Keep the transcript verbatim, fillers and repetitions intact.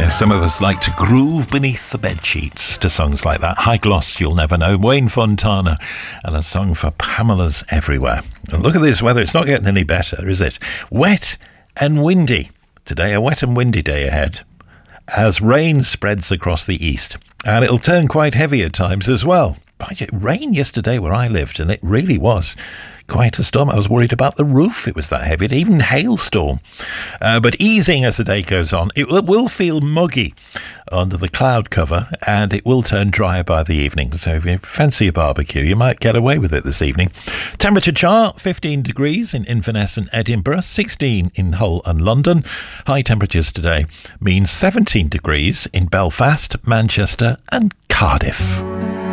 Yes, some of us like to groove beneath the bed sheets to songs like that. High Gloss, You'll Never Know, Wayne Fontana, and a song for Pamela's Everywhere. And look at this weather, it's not getting any better, is it? Wet and windy. Today, a wet and windy day ahead, as rain spreads across the east. And it'll turn quite heavy at times as well. But it rained yesterday where I lived, and it really was quite a storm. I was worried about the roof. It was that heavy. It even hailstorm. Uh, but easing as the day goes on, it will feel muggy under the cloud cover, and it will turn drier by the evening. So if you fancy a barbecue, you might get away with it this evening. Temperature chart, fifteen degrees in Inverness and Edinburgh, sixteen in Hull and London. High temperatures today means seventeen degrees in Belfast, Manchester and Cardiff.